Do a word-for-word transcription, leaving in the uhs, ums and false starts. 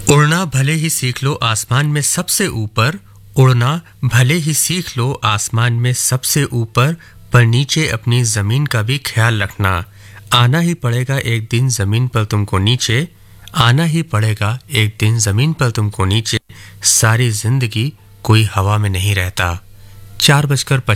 उड़ना भले ही सीख लो आसमान में सबसे ऊपर, उड़ना भले ही सीख लो आसमान में सबसे ऊपर, पर नीचे अपनी जमीन का भी ख्याल रखना। आना ही पड़ेगा एक दिन जमीन पर तुमको नीचे, आना ही पड़ेगा एक दिन जमीन पर तुमको नीचे, सारी जिंदगी कोई हवा में नहीं रहता। चार बजकर